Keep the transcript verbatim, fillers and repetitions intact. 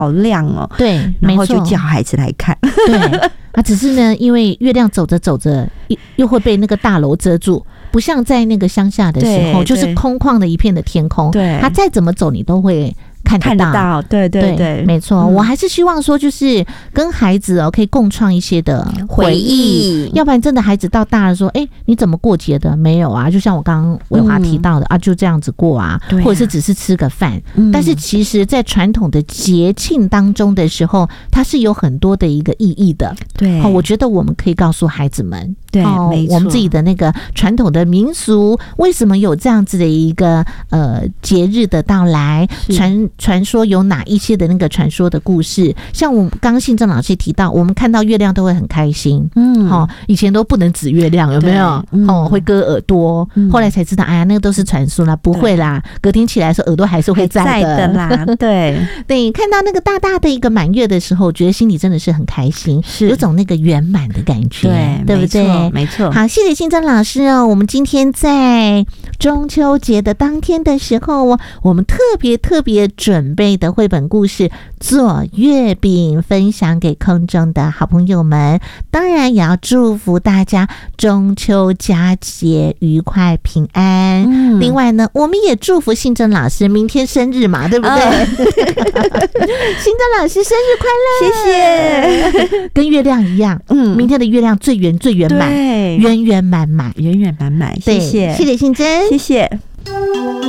好亮哦， 对， 然后就叫孩子来看。 对，啊，只是呢，因为月亮走着走着又会被那个大楼遮住，不像在那个乡下的时候，就是空旷的一片的天空，对，它再怎么走你都会看得到，看得到， 对对 对, 对， 没错、嗯。我还是希望说，就是跟孩子哦，可以共创一些的回忆，要不然真的孩子到大了说，哎、欸，你怎么过节的？没有啊，就像我刚刚伟华提到的、嗯、啊，就这样子过啊，啊或者是只是吃个饭、嗯。但是其实，在传统的节庆当中的时候，它是有很多的一个意义的。对，哦、我觉得我们可以告诉孩子们。对、哦，没错，我们自己的那个传统的民俗，为什么有这样子的一个呃节日的到来？传传说有哪一些的那个传说的故事？像我刚刚信正老师提到，我们看到月亮都会很开心，嗯，好、哦，以前都不能指月亮，有没有？嗯、哦，会割耳朵、嗯，后来才知道，哎呀，那个都是传说啦，不会啦，隔天起来的时候耳朵还是会在的, 在的啦，对对，看到那个大大的一个满月的时候，我觉得心里真的是很开心，是有种那个圆满的感觉，对，对不对？ 没错， 好，谢谢信正老师哦。我们今天在中秋节的当天的时候，我们特别特别准备的绘本故事做月饼，分享给空中的好朋友们。当然也要祝福大家中秋佳节愉快平安。嗯、另外呢，我们也祝福信正老师明天生日嘛，对不对？哦、信正老师生日快乐！谢谢。跟月亮一样，嗯，明天的月亮最圆最圆满。圆圆满满， 圆圆满满，谢谢， 谢谢信真， 谢谢。